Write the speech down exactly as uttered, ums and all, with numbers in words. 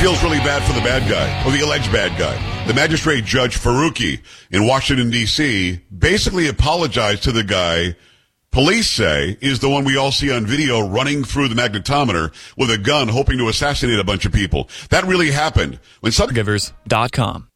feels really bad for the bad guy, or the alleged bad guy. The magistrate Judge Faruqi in Washington, D C basically apologized to the guy police say is the one we all see on video running through the magnetometer with a gun hoping to assassinate a bunch of people. That really happened. When some Givers dot com